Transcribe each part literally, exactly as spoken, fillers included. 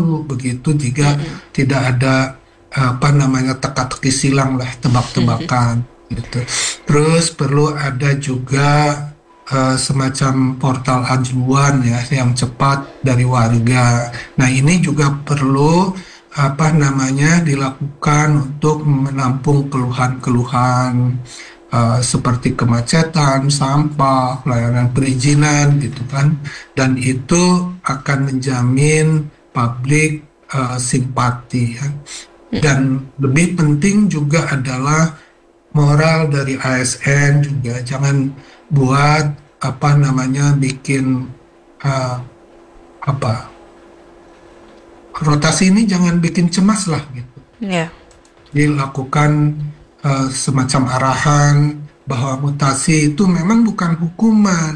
lalu begitu jika Mm-mm. tidak ada apa namanya teka-teki silang lah, tebak-tebakan gitu. Terus perlu ada juga eh, semacam portal ajuan ya yang cepat dari warga. Nah, ini juga perlu apa namanya dilakukan untuk menampung keluhan-keluhan eh, seperti kemacetan, sampah, layanan perizinan gitu kan. Dan itu akan menjamin publik eh, simpati ya. Mm-mm. Dan lebih penting juga adalah moral dari A S N juga jangan buat apa namanya bikin uh, apa rotasi ini jangan bikin cemas lah gitu. Ya. Dilakukan uh, semacam arahan bahwa mutasi itu memang bukan hukuman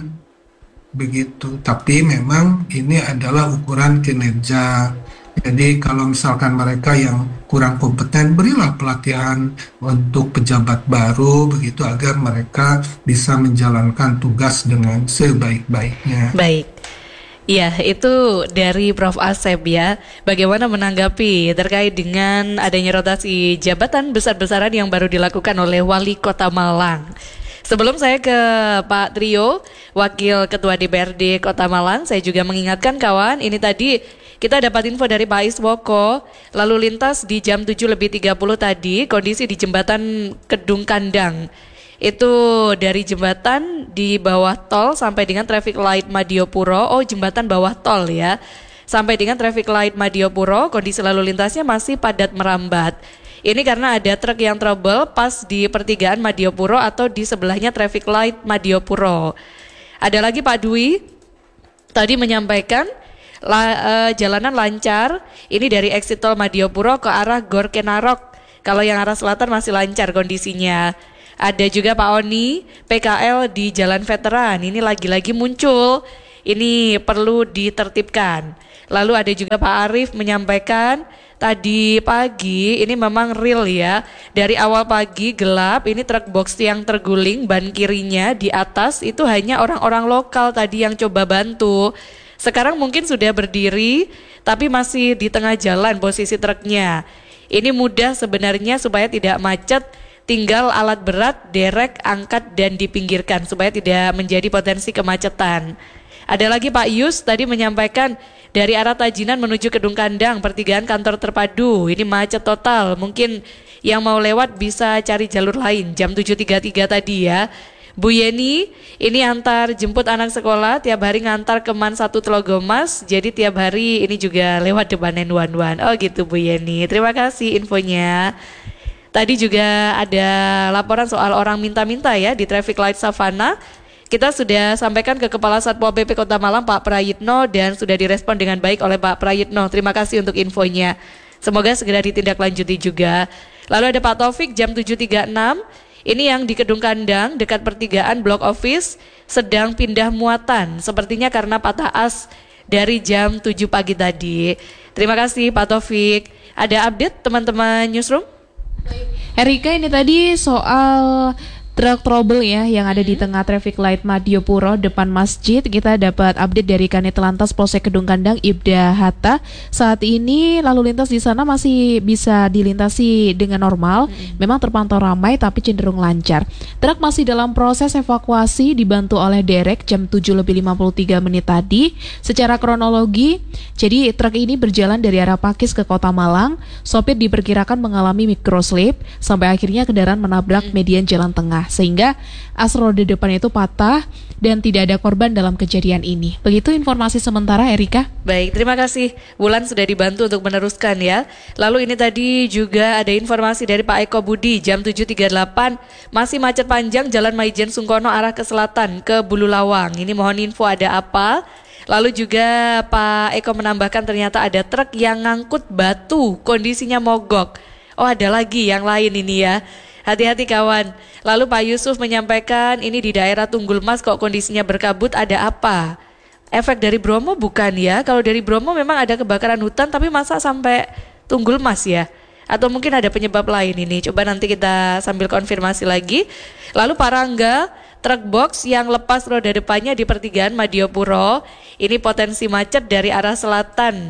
begitu, tapi memang ini adalah ukuran kinerja. Jadi kalau misalkan mereka yang kurang kompeten, berilah pelatihan untuk pejabat baru begitu agar mereka bisa menjalankan tugas dengan sebaik-baiknya. Baik. Iya, itu dari Prof Asep ya. Bagaimana menanggapi terkait dengan adanya rotasi jabatan besar-besaran yang baru dilakukan oleh Wali Kota Malang? Sebelum saya ke Pak Trio, Wakil Ketua D P R D Kota Malang, saya juga mengingatkan kawan, ini tadi kita dapat info dari Pak Iswoko, lalu lintas di jam tujuh lebih tiga puluh tadi, kondisi di jembatan Kedung Kandang. Itu dari jembatan di bawah tol sampai dengan traffic light Madiopuro. Oh, jembatan bawah tol ya. Sampai dengan traffic light Madiopuro, kondisi lalu lintasnya masih padat merambat. Ini karena ada truk yang trouble pas di pertigaan Madiopuro atau di sebelahnya traffic light Madiopuro. Ada lagi Pak Dwi tadi menyampaikan la, uh, jalanan lancar. Ini dari exit tol Madiopuro ke arah Gor Kenarok. Kalau yang arah selatan masih lancar kondisinya. Ada juga Pak Oni, P K L di Jalan Veteran, ini lagi-lagi muncul, ini perlu ditertibkan. Lalu ada juga Pak Arief menyampaikan, tadi pagi ini memang real ya, dari awal pagi gelap, ini truk box yang terguling, ban kirinya di atas, itu hanya orang-orang lokal tadi yang coba bantu. Sekarang mungkin sudah berdiri, tapi masih di tengah jalan posisi truknya. Ini mudah sebenarnya supaya tidak macet, tinggal alat berat, derek, angkat dan dipinggirkan supaya tidak menjadi potensi kemacetan. Ada lagi Pak Yus tadi menyampaikan dari arah Tajinan menuju Kedung Kandang, pertigaan kantor terpadu, ini macet total. Mungkin yang mau lewat bisa cari jalur lain, jam tujuh tiga puluh tiga tadi ya. Bu Yeni, ini antar jemput anak sekolah, tiap hari ngantar ke Man satu Telogomas, jadi tiap hari ini juga lewat depan N satu satu. Oh gitu Bu Yeni, terima kasih infonya. Tadi juga ada laporan soal orang minta-minta ya di traffic light Savana. Kita sudah sampaikan ke Kepala Satpol P P Kota Malang Pak Prayitno dan sudah direspon dengan baik oleh Pak Prayitno. Terima kasih untuk infonya. Semoga segera ditindaklanjuti juga. Lalu ada Pak Taufik jam tujuh tiga puluh enam. Ini yang di Kedung Kandang dekat pertigaan Blok Office sedang pindah muatan. Sepertinya karena patah as dari jam tujuh pagi tadi. Terima kasih Pak Taufik. Ada update teman-teman Newsroom? Erika, ini tadi soal truk trouble ya yang ada di tengah traffic light Madiopuro depan masjid. Kita dapat update dari Kanit Lantas Polsek Kedung Kandang Ibda Hatta. Saat ini lalu lintas di sana masih bisa dilintasi dengan normal. Hmm. Memang terpantau ramai tapi cenderung lancar. Truk masih dalam proses evakuasi dibantu oleh derek jam tujuh lebih lima puluh tiga menit tadi. Secara kronologi, jadi truk ini berjalan dari arah Pakis ke Kota Malang. Sopir diperkirakan mengalami microslip sampai akhirnya kendaraan menabrak median jalan tengah, sehingga as roda depan itu patah dan tidak ada korban dalam kejadian ini. Begitu informasi sementara, Erika. Baik, terima kasih. Wulan sudah dibantu untuk meneruskan ya. Lalu ini tadi juga ada informasi dari Pak Eko Budi jam tujuh tiga puluh delapan masih macet panjang Jalan Maijen Sungkono arah ke selatan ke Bulu Lawang. Ini mohon info ada apa? Lalu juga Pak Eko menambahkan ternyata ada truk yang ngangkut batu, kondisinya mogok. Oh, ada lagi yang lain ini ya. Hati-hati kawan. Lalu Pak Yusuf menyampaikan ini di daerah Tunggul Mas kok kondisinya berkabut, ada apa? Efek dari Bromo bukan ya? Kalau dari Bromo memang ada kebakaran hutan tapi masa sampai Tunggul Mas ya? Atau mungkin ada penyebab lain ini? Coba nanti kita sambil konfirmasi lagi. Lalu Pak Rangga, truk box yang lepas roda depannya di pertigaan Madiopuro, ini potensi macet dari arah selatan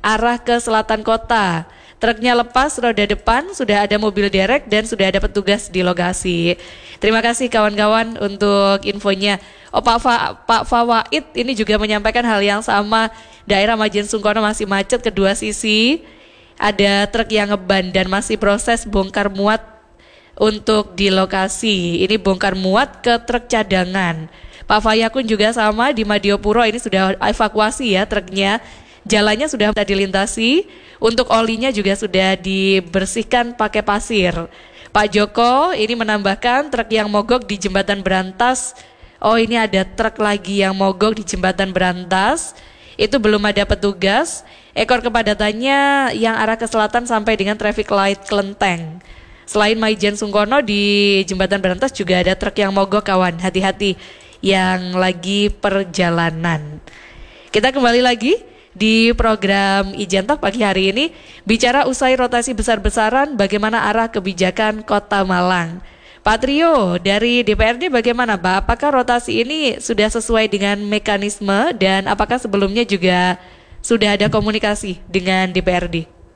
arah ke selatan kota. Truknya lepas roda depan, sudah ada mobil derek dan sudah ada petugas di lokasi. Terima kasih kawan-kawan untuk infonya. Oh Pak, Fa, Pak Fawaid ini juga menyampaikan hal yang sama. Daerah Majen Sungkono masih macet kedua sisi. Ada truk yang ngeban dan masih proses bongkar muat untuk di lokasi. Ini bongkar muat ke truk cadangan. Pak Fayakun juga sama di Madiopuro, ini sudah evakuasi ya truknya. Jalannya sudah dilintasi. Untuk olinya juga sudah dibersihkan pakai pasir. Pak Joko ini menambahkan truk yang mogok di Jembatan Berantas. Oh, ini ada truk lagi yang mogok di Jembatan Berantas. Itu belum ada petugas. Ekor kepadatannya yang arah ke selatan sampai dengan traffic light Kelenteng. Selain Maijen Sungkono, di Jembatan Berantas juga ada truk yang mogok, kawan. Hati-hati yang lagi perjalanan. Kita kembali lagi di program Ijen Talk pagi hari ini, bicara usai rotasi besar-besaran, bagaimana arah kebijakan Kota Malang. Pak Trio dari D P R D bagaimana Pak? Apakah rotasi ini sudah sesuai dengan mekanisme dan apakah sebelumnya juga sudah ada komunikasi dengan D P R D?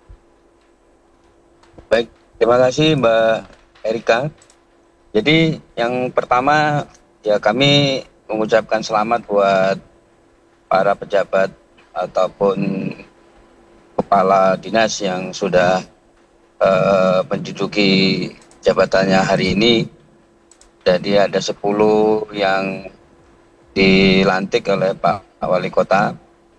Baik, terima kasih Mbak Erika. Jadi yang pertama ya kami mengucapkan selamat buat para pejabat ataupun kepala dinas yang sudah uh, menduduki jabatannya hari ini. Jadi ada sepuluh yang dilantik oleh Pak Wali Kota.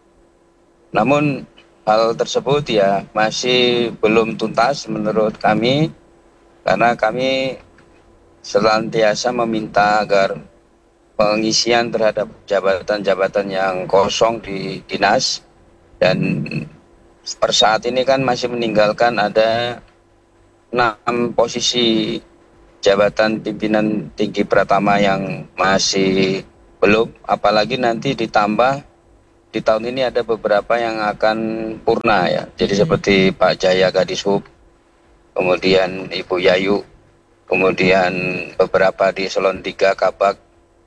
Namun hal tersebut ya masih belum tuntas menurut kami, karena kami senantiasa meminta agar pengisian terhadap jabatan-jabatan yang kosong di dinas, dan per saat ini kan masih meninggalkan ada enam posisi jabatan pimpinan tinggi Pratama yang masih belum, apalagi nanti ditambah di tahun ini ada beberapa yang akan purna ya, jadi seperti Pak Jaya Kadishub, kemudian Ibu Yayu, kemudian beberapa di Eselon tiga Kabak,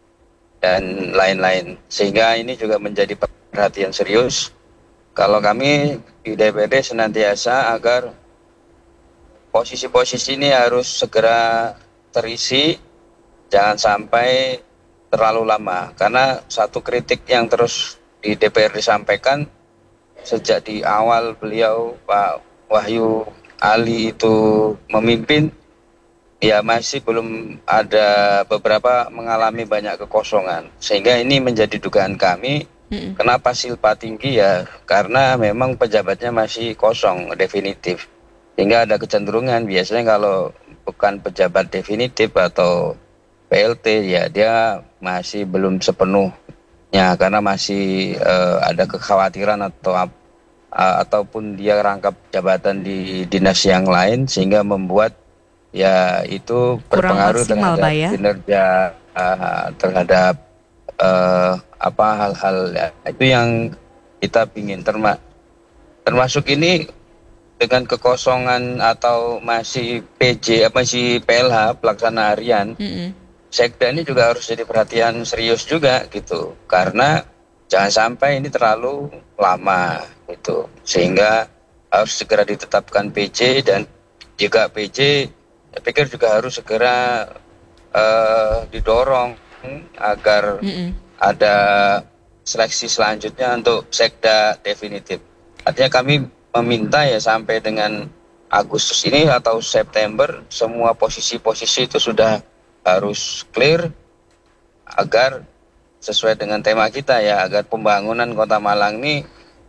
dan lain-lain. Sehingga ini juga menjadi perhatian serius. Kalau kami di D P R D senantiasa agar posisi-posisi ini harus segera terisi, jangan sampai terlalu lama. Karena satu kritik yang terus di D P R D disampaikan sejak di awal beliau Pak Wahyu Ali itu memimpin, ya masih belum ada, beberapa mengalami banyak kekosongan, sehingga ini menjadi dugaan kami. Mm-mm. Kenapa silpa tinggi ya, karena memang pejabatnya masih kosong definitif, sehingga ada kecenderungan biasanya kalau bukan pejabat definitif atau P L T ya dia masih belum sepenuhnya, karena masih uh, ada kekhawatiran atau uh, ataupun dia rangkap jabatan di dinas yang lain, sehingga membuat ya itu berpengaruh terhadap ya? kinerja uh, terhadap uh, apa hal-hal ya, itu yang kita ingin terma termasuk ini dengan kekosongan atau masih P J apa masih P L H pelaksana harian. Mm-hmm. Sekda ini juga harus jadi perhatian serius juga gitu, karena jangan sampai ini terlalu lama gitu, sehingga harus segera ditetapkan P J, dan juga P J saya pikir juga harus segera uh, didorong agar Mm-mm. ada seleksi selanjutnya untuk sekda definitif. Artinya kami meminta ya sampai dengan Agustus ini atau September semua posisi-posisi itu sudah harus clear, agar sesuai dengan tema kita ya, agar pembangunan Kota Malang ini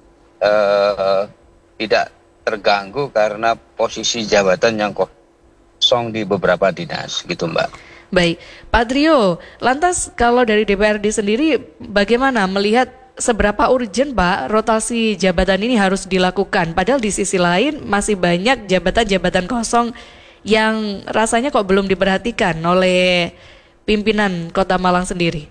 uh, tidak terganggu karena posisi jabatan yang kok song di beberapa dinas gitu Mbak. Baik, Pak Trio, lantas kalau dari D P R D sendiri bagaimana melihat seberapa urgent Pak rotasi jabatan ini harus dilakukan? Padahal di sisi lain masih banyak jabatan-jabatan kosong yang rasanya kok belum diperhatikan oleh pimpinan Kota Malang sendiri.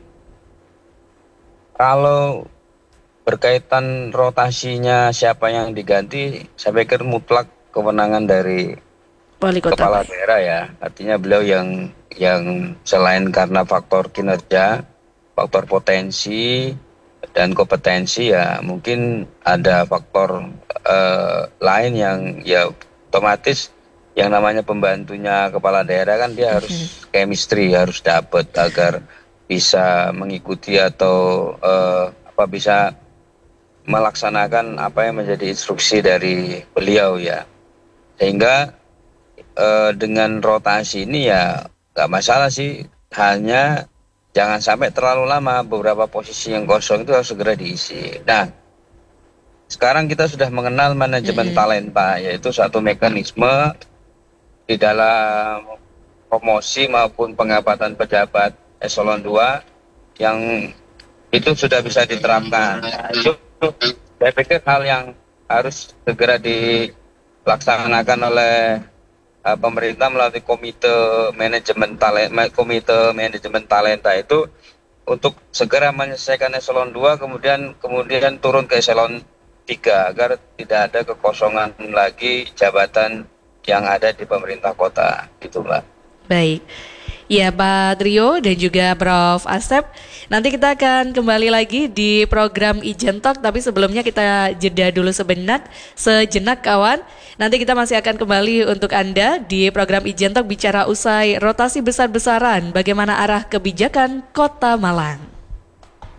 Kalau berkaitan rotasinya siapa yang diganti, saya pikir mutlak kewenangan dari Wali Kota, kepala daerah ya, artinya beliau yang yang selain karena faktor kinerja, faktor potensi, dan kompetensi, ya mungkin ada faktor uh, lain yang ya otomatis yang namanya pembantunya kepala daerah kan dia harus chemistry, harus dapat agar bisa mengikuti atau uh, apa bisa melaksanakan apa yang menjadi instruksi dari beliau ya. Sehingga uh, dengan rotasi ini ya nggak masalah sih, hanya jangan sampai terlalu lama, beberapa posisi yang kosong itu harus segera diisi. Nah, sekarang kita sudah mengenal manajemen talenta, yaitu satu mekanisme di dalam promosi maupun pengangkatan pejabat eselon dua yang itu sudah bisa diterapkan. Nah, itu saya pikir hal yang harus segera dilaksanakan oleh uh, pemerintah melalui komite manajemen talenta, komite manajemen talenta itu untuk segera menyelesaikan eselon dua, kemudian kemudian turun ke eselon tiga agar tidak ada kekosongan lagi jabatan yang ada di pemerintah kota, gitu Mbak. Baik. Ya Pak Trio dan juga Prof Asep, nanti kita akan kembali lagi di program Ijen Talk, tapi sebelumnya kita jeda dulu sebentar, sejenak kawan. Nanti kita masih akan kembali untuk Anda di program Ijen Talk bicara usai rotasi besar-besaran, bagaimana arah kebijakan Kota Malang.